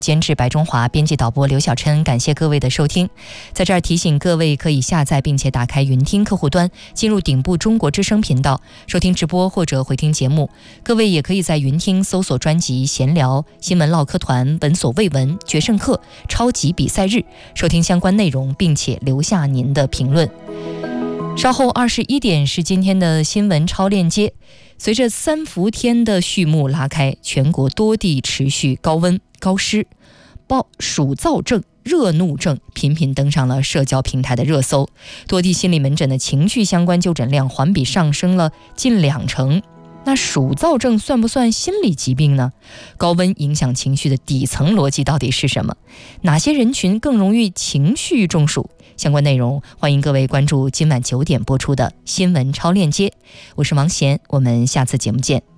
监制白中华，编辑导播刘小琛，感谢各位的收听。在这儿提醒各位，可以下载并且打开云听客户端，进入顶部中国之声频道收听直播或者回听节目。各位也可以在云听搜索专辑闲聊、新闻唠嗑团、闻所未闻、决胜课、超级比赛日，收听相关内容，并且留下您的评论。稍后21点是今天的新闻超链接。随着3伏天的序幕拉开，全国多地持续高温高湿，暑燥症、热怒症频频登上了社交平台的热搜，多地心理门诊的情绪相关就诊量环比上升了近20%。那暑燥症算不算心理疾病呢？高温影响情绪的底层逻辑到底是什么？哪些人群更容易情绪中暑？相关内容欢迎各位关注今晚9点播出的新闻超链接。我是王贤，我们下次节目见。